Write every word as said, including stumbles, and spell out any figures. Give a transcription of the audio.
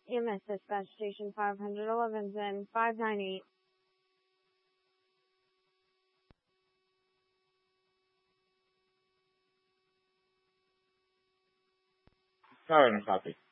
E M S dispatch station five hundred eleven, Zen five nine eight. Sorry, no copy.